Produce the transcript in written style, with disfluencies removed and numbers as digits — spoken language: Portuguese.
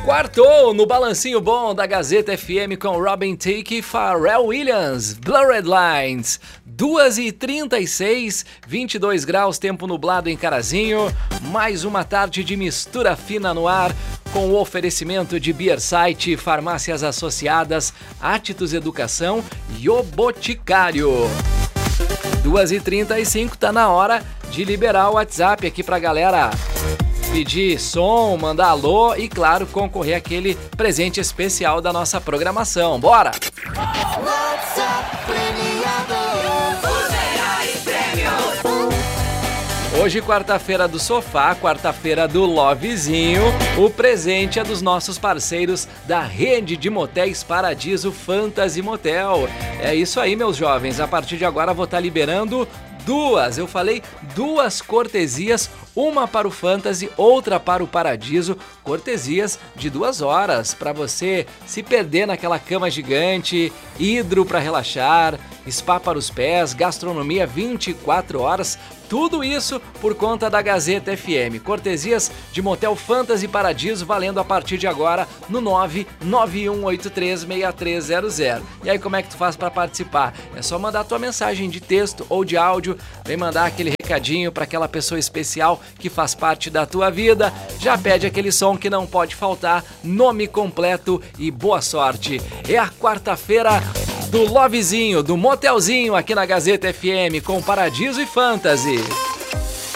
Quartou no Balancinho Bom da Gazeta FM com Robin Thicke e Pharrell Williams, Blurred Lines. 2h36, 22 graus, tempo nublado em Carazinho. Mais uma tarde de mistura fina no ar, com o oferecimento de Beer Site, Farmácias Associadas, Atitus Educação e O Boticário. 2h35, tá na hora de liberar o WhatsApp aqui pra galera pedir som, mandar alô e, claro, concorrer àquele presente especial da nossa programação. Bora! Hoje, quarta-feira do sofá, quarta-feira do Lovezinho, o presente é dos nossos parceiros da rede de motéis Paradiso Fantasy Motel. É isso aí, meus jovens, a partir de agora vou estar liberando duas cortesias, uma para o Fantasy, outra para o Paradiso, cortesias de 2 horas, para você se perder naquela cama gigante, hidro para relaxar, spa para os pés, gastronomia 24 horas, tudo isso por conta da Gazeta FM. Cortesias de Motel Fantasy Paradiso valendo a partir de agora no 991836300. E aí, como é que tu faz para participar? É só mandar tua mensagem de texto ou de áudio, vem mandar aquele recadinho para aquela pessoa especial que faz parte da tua vida. Já pede aquele som que não pode faltar, nome completo e boa sorte. É a quarta-feira do Lovezinho, do Motelzinho aqui na Gazeta FM com Paradiso e Fantasy.